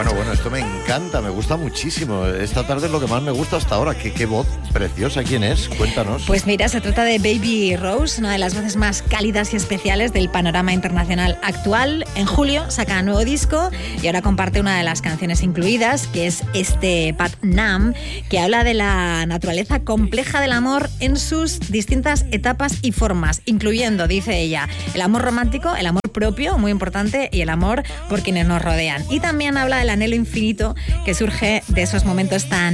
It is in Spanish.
Bueno, esto me encanta, me gusta muchísimo. Esta tarde es lo que más me gusta hasta ahora. Qué voz preciosa. ¿Quién es? Cuéntanos. Pues mira, se trata de Baby Rose, una de las voces más cálidas y especiales del panorama internacional actual. En julio saca un nuevo disco y ahora comparte una de las canciones incluidas, que es este Pat Nam, que habla de la naturaleza compleja del amor en sus distintas etapas y formas, incluyendo, dice ella, el amor romántico, el amor propio, muy importante, y el amor por quienes nos rodean. Y también habla del anhelo infinito que surge de esos momentos tan